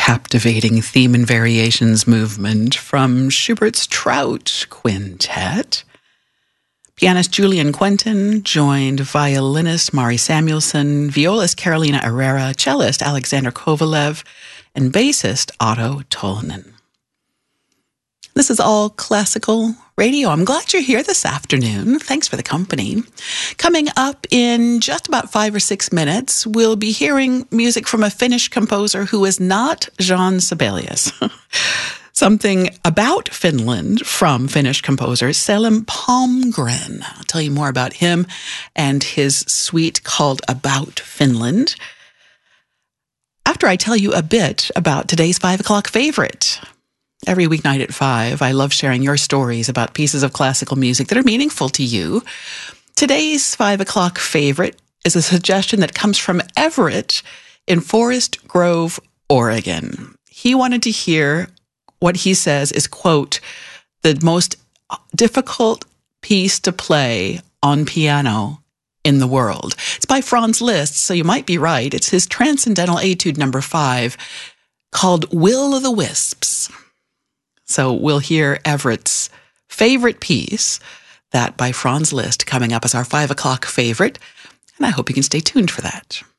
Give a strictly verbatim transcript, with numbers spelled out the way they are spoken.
captivating theme and variations movement from Schubert's Trout Quintet. Pianist Julian Quentin joined violinist Mari Samuelson, violist Carolina Herrera, cellist Alexander Kovalev, and bassist Otto Tolinen. This is All Classical Radio. I'm glad you're here this afternoon. Thanks for the company. Coming up in just about five or six minutes, we'll be hearing music from a Finnish composer who is not Jean Sibelius. Something about Finland from Finnish composer Selim Palmgren. I'll tell you more about him and his suite called About Finland after I tell you a bit about today's five o'clock favorite. Every weeknight at five, I love sharing your stories about pieces of classical music that are meaningful to you. Today's five o'clock favorite is a suggestion that comes from Everett in Forest Grove, Oregon. He wanted to hear what he says is, quote, the most difficult piece to play on piano in the world. It's by Franz Liszt, so you might be right. It's his Transcendental Etude number five, called Will o' the Wisps. So we'll hear Everett's favorite piece, that by Franz Liszt, coming up as our five o'clock favorite, and I hope you can stay tuned for that.